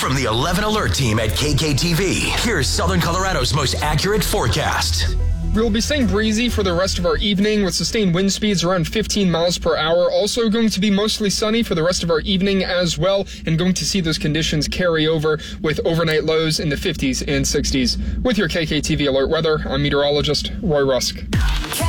From the 11 Alert team at KKTV, here's Southern Colorado's most accurate forecast. We'll be staying breezy for the rest of our evening with sustained wind speeds around 15 miles per hour. Also going to be mostly sunny for the rest of our evening as well, and going to see those conditions carry over with overnight lows in the 50s and 60s. With your KKTV Alert weather, I'm meteorologist Roy Rusk.